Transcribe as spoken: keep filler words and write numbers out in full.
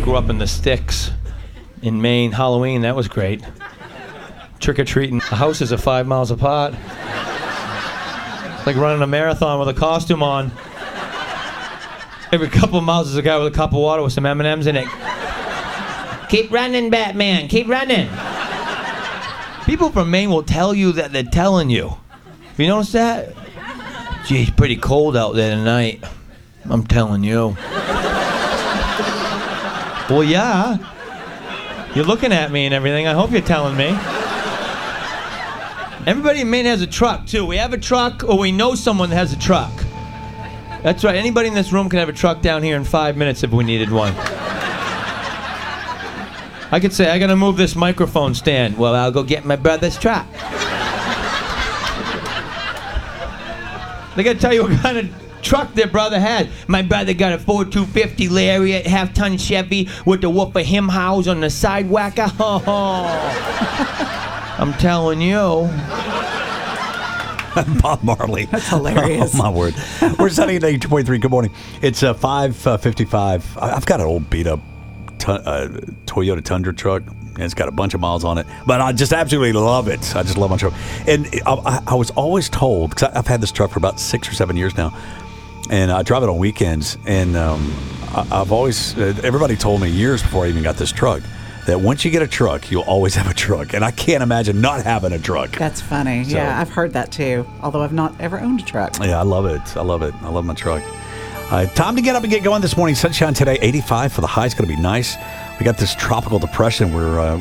grew up in the sticks in Maine. Halloween, that was great. Trick-or-treating. The houses are five miles apart. It's like running a marathon with a costume on. Every couple of miles there's a guy with a cup of water with some M and M's in it. Keep running, Batman. Keep running. People from Maine will tell you that they're telling you. Have you noticed that? Gee, it's pretty cold out there tonight. I'm telling you. Well, yeah. You're looking at me and everything. I hope you're telling me. Everybody in Maine has a truck, too. We have a truck, or we know someone that has a truck. That's right. Anybody in this room can have a truck down here in five minutes if we needed one. I could say, I gotta move this microphone stand. Well, I'll go get my brother's truck. They gotta tell you what kind of truck their brother had. My brother got a Ford two fifty Lariat, half-ton Chevy with the whoop of him house on the sidewalker. I'm telling you. Bob Marley. That's hilarious. Oh, my word. We're Sunny at eighty-two point three. Good morning. It's uh, five fifty-five. I've got an old beat-up t- uh, Toyota Tundra truck, and it's got a bunch of miles on it. But I just absolutely love it. I just love my truck. And I, I was always told, because I've had this truck for about six or seven years now, and I drive it on weekends, and um, I, I've always, uh, everybody told me years before I even got this truck, that once you get a truck, you'll always have a truck. And I can't imagine not having a truck. That's funny. So, yeah, I've heard that too, although I've not ever owned a truck. Yeah, I love it. I love it. I love my truck. Uh, time to get up and get going this morning. Sunshine today, eighty-five for the high. It's going to be nice. We got this tropical depression we're uh,